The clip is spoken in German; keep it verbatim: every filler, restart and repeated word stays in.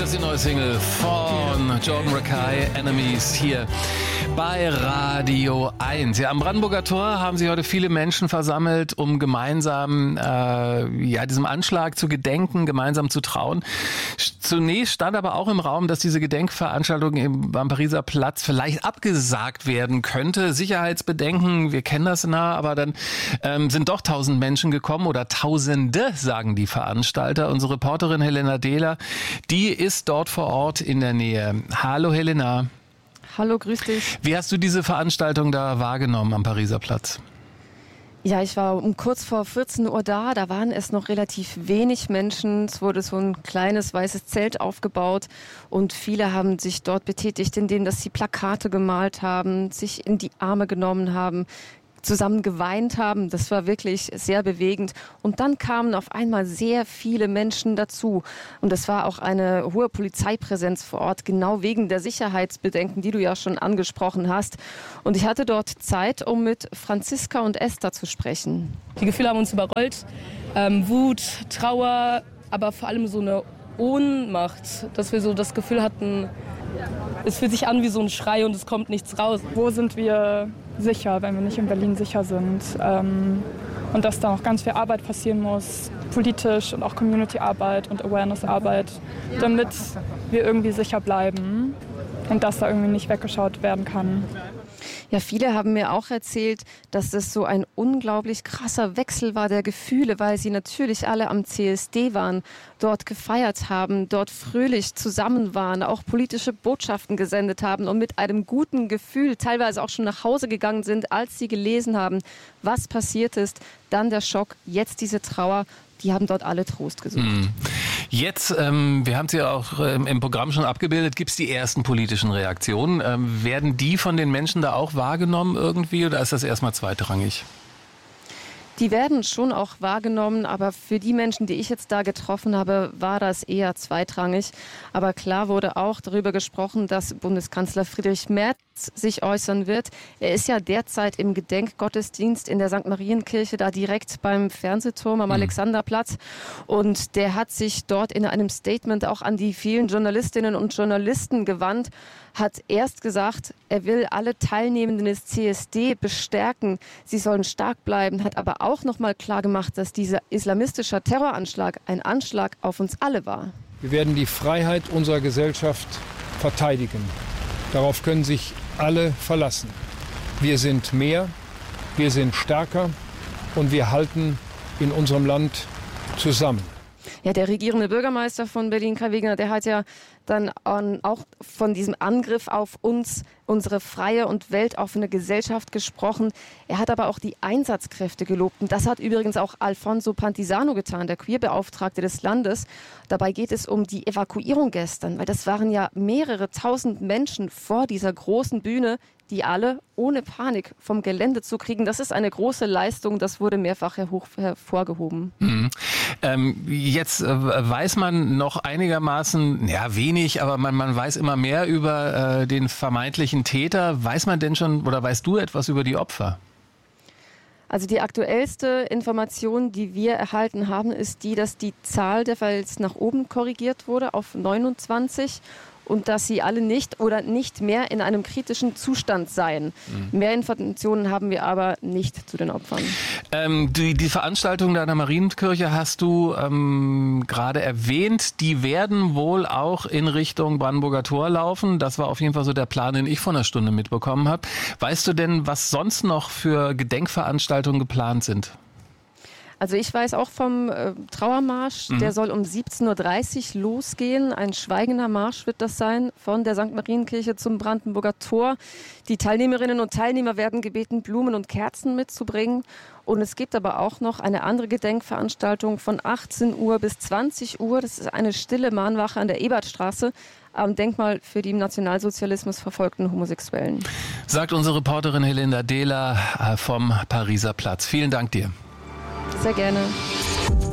ist die neue Single von Jordan Rakei, Enemies, hier bei Radio eins. Ja, am Brandenburger Tor haben sich heute viele Menschen versammelt, um gemeinsam äh, ja, diesem Anschlag zu gedenken, gemeinsam zu trauen. Zunächst stand aber auch im Raum, dass diese Gedenkveranstaltung im, am Pariser Platz vielleicht abgesagt werden könnte. Sicherheitsbedenken, wir kennen das nah, aber dann ähm, sind doch tausend Menschen gekommen oder Tausende, sagen die Veranstalter. Unsere Reporterin Helena Dehler, die ist dort vor Ort in der Nähe. Hallo Helena. Hallo, grüß dich. Wie hast du diese Veranstaltung da wahrgenommen am Pariser Platz? Ja, ich war um kurz vor vierzehn Uhr da, da waren es noch relativ wenig Menschen. Es wurde so ein kleines weißes Zelt aufgebaut und viele haben sich dort betätigt, indem dass sie Plakate gemalt haben, sich in die Arme genommen haben, zusammen geweint haben. Das war wirklich sehr bewegend. Und dann kamen auf einmal sehr viele Menschen dazu. Und es war auch eine hohe Polizeipräsenz vor Ort, genau wegen der Sicherheitsbedenken, die du ja schon angesprochen hast. Und ich hatte dort Zeit, um mit Franziska und Esther zu sprechen. Die Gefühle haben uns überrollt. Ähm, Wut, Trauer, aber vor allem so eine Ohnmacht, dass wir so das Gefühl hatten, es fühlt sich an wie so ein Schrei und es kommt nichts raus. Wo sind wir sicher, wenn wir nicht in Berlin sicher sind? Ähm, und dass da noch ganz viel Arbeit passieren muss, politisch und auch Community-Arbeit und Awareness-Arbeit, damit wir irgendwie sicher bleiben und dass da irgendwie nicht weggeschaut werden kann. Ja, viele haben mir auch erzählt, dass das so ein unglaublich krasser Wechsel war der Gefühle, weil sie natürlich alle am C S D waren, dort gefeiert haben, dort fröhlich zusammen waren, auch politische Botschaften gesendet haben und mit einem guten Gefühl teilweise auch schon nach Hause gegangen sind, als sie gelesen haben, was passiert ist. Dann der Schock, jetzt diese Trauer. Die haben dort alle Trost gesucht. Jetzt, ähm, wir haben es ja auch ähm, im Programm schon abgebildet, gibt es die ersten politischen Reaktionen. Ähm, werden die von den Menschen da auch wahrgenommen irgendwie oder ist das erstmal zweitrangig? Die werden schon auch wahrgenommen, aber für die Menschen, die ich jetzt da getroffen habe, war das eher zweitrangig. Aber klar wurde auch darüber gesprochen, dass Bundeskanzler Friedrich Merz sich äußern wird. Er ist ja derzeit im Gedenkgottesdienst in der Sankt Marienkirche, da direkt beim Fernsehturm am mhm. Alexanderplatz. Und der hat sich dort in einem Statement auch an die vielen Journalistinnen und Journalisten gewandt, hat erst gesagt, er will alle Teilnehmenden des C S D bestärken, sie sollen stark bleiben, hat aber auch noch mal klar gemacht, dass dieser islamistische Terroranschlag ein Anschlag auf uns alle war. Wir werden die Freiheit unserer Gesellschaft verteidigen. Darauf können sich alle verlassen. Wir sind mehr, wir sind stärker und wir halten in unserem Land zusammen. Ja, der regierende Bürgermeister von Berlin, Kai Wegner, der hat ja dann auch von diesem Angriff auf uns, unsere freie und weltoffene Gesellschaft gesprochen. Er hat aber auch die Einsatzkräfte gelobt. Und das hat übrigens auch Alfonso Pantisano getan, der Queerbeauftragte des Landes. Dabei geht es um die Evakuierung gestern, weil das waren ja mehrere tausend Menschen vor dieser großen Bühne, die alle ohne Panik vom Gelände zu kriegen. Das ist eine große Leistung, das wurde mehrfach hervorgehoben. Mhm. Ähm, jetzt äh, weiß man noch einigermaßen, ja wenig, aber man, man weiß immer mehr über äh, den vermeintlichen Täter. Weiß man denn schon oder weißt du etwas über die Opfer? Also die aktuellste Information, die wir erhalten haben, ist die, dass die Zahl der Fälle nach oben korrigiert wurde auf neunundzwanzig. Und dass sie alle nicht oder nicht mehr in einem kritischen Zustand seien. Mhm. Mehr Informationen haben wir aber nicht zu den Opfern. Ähm, die, die Veranstaltung da in der Marienkirche hast du ähm, gerade erwähnt. Die werden wohl auch in Richtung Brandenburger Tor laufen. Das war auf jeden Fall so der Plan, den ich vor einer Stunde mitbekommen habe. Weißt du denn, was sonst noch für Gedenkveranstaltungen geplant sind? Also ich weiß auch vom äh, Trauermarsch, mhm. der soll um siebzehn Uhr dreißig losgehen. Ein schweigender Marsch wird das sein von der Sankt Marienkirche zum Brandenburger Tor. Die Teilnehmerinnen und Teilnehmer werden gebeten, Blumen und Kerzen mitzubringen. Und es gibt aber auch noch eine andere Gedenkveranstaltung von achtzehn Uhr bis zwanzig Uhr. Das ist eine stille Mahnwache an der Ebertstraße am Denkmal für die im Nationalsozialismus verfolgten Homosexuellen. Sagt unsere Reporterin Helena Dehler vom Pariser Platz. Vielen Dank dir. Sehr gerne.